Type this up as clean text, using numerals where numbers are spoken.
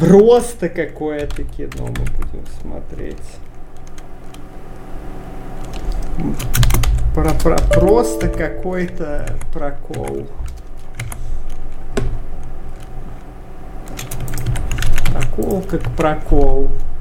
Просто какое-то кино мы будем смотреть. Просто какой-то прокол. Прокол как прокол.